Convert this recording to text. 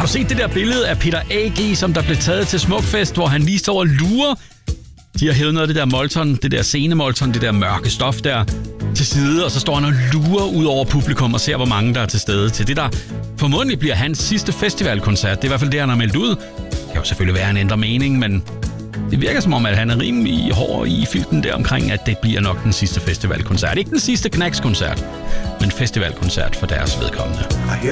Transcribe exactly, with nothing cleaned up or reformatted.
jo set det der billede af Peter A G, som der blev taget til Smukfest, hvor han lige står og lurer. De har hævet noget af det der molton, det der scenemolton, det der mørke stof der til side, og så står han og lurer ud over publikum og ser, hvor mange der er til stede til det, der formodentlig bliver hans sidste festivalkoncert. Det er i hvert fald det, han har meldt ud. Det kan jo selvfølgelig være en ændre mening, men det virker som om, at han er rimelig hård i filten der omkring, at det bliver nok den sidste festivalkoncert. Ikke den sidste Knacks-koncert, men festivalkoncert for deres vedkommende.